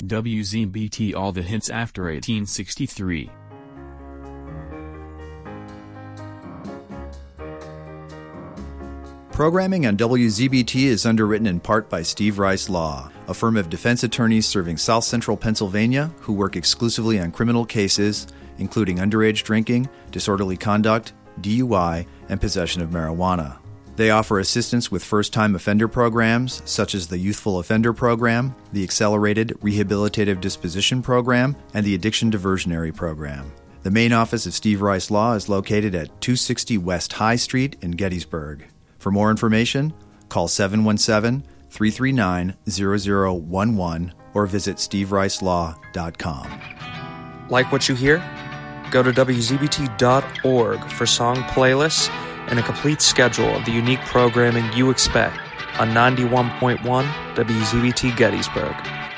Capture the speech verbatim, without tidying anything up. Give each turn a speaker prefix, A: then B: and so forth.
A: W Z B T All the Hits After eighteen sixty-three.
B: Programming on W Z B T is underwritten in part by Steve Rice Law, a firm of defense attorneys serving South Central Pennsylvania who work exclusively on criminal cases, including underage drinking, disorderly conduct, D U I, and possession of marijuana. They offer assistance with first-time offender programs, such as the Youthful Offender Program, the Accelerated Rehabilitative Disposition Program, and the Addiction Diversionary Program. The main office of Steve Rice Law is located at two sixty West High Street in Gettysburg. For more information, call seven one seven, three three nine, zero zero one one or visit steve rice law dot com.
C: Like what you hear? Go to W Z B T dot org for song playlists and a complete schedule of the unique programming you expect on ninety-one point one W Z B T Gettysburg.